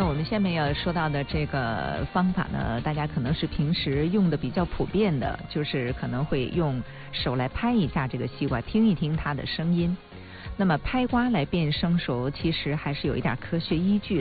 那我们下面要说到的这个方法呢，大家可能是平时用的比较普遍的，就是可能会用手来拍一下这个西瓜，听一听它的声音。那么拍瓜来辨生熟，其实还是有一点科学依据的。